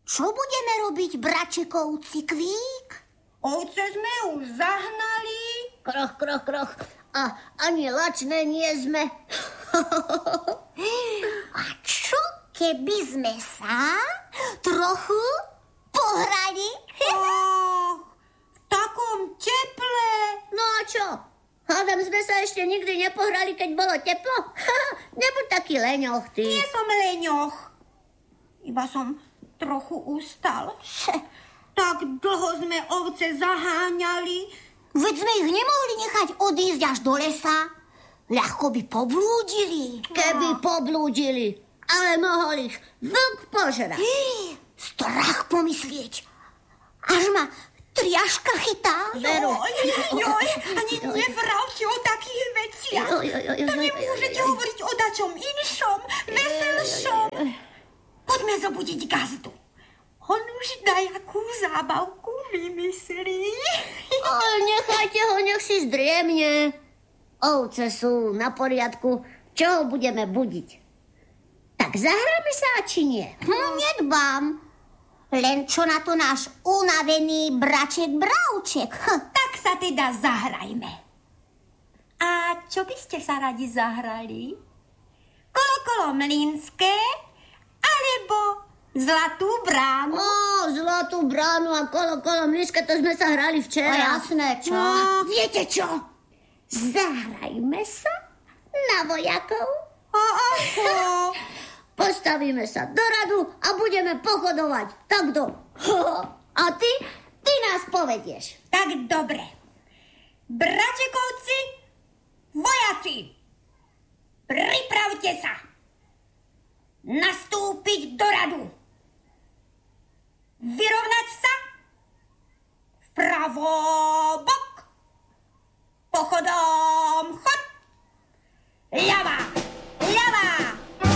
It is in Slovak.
Čo budeme robiť, bračekovci, Kvík? Ovce sme už zahnali. Kroch, kroch, kroch. A ani lačné nie sme. A čo, keby sme sa trochu pohrali? V takom teple. No a čo? Hádam, sme sa ešte nikdy nepohrali, keď bolo teplo? Nebuď taký leňoch, ty. Nie som leňoch. Iba som trochu ustal. Tak dlho sme ovce zaháňali. Veď sme ich nemohli nechať odísť až do lesa. Ľahko by poblúdili. Keby poblúdili, ale mohol ich vlk požrať. Strach pomyslieť. Až ma triaška chytá. Veru. Joj, ani nevravte o takých veciach. To nemôžete hovoriť o dačom inšom, veselšom. Poďme zobudiť gazdu. On už dajakú zábavku vymyslí. Ale nechajte ho, nech si zdriemne. Ovce sú na poriadku, čo ho budeme budiť? Tak zahráme sa, či nie? Nedbám. Len čo na to náš unavený braček Bravček. Tak sa teda zahrajme. A čo by ste sa radi zahrali? Kolo mlynské alebo Zlatú bránu? Zlatú bránu a kolo mlynské, to sme sa hrali včera. Jasné, čo? No, viete čo? Zahrajme sa na vojakov. Postavíme sa do radu a budeme pochodovať. Takto. A ty nás povedieš. Tak dobre. Bračekovci, vojaci, pripravte sa. Nastúpiť do radu. Vyrovnať sa. Vpravo,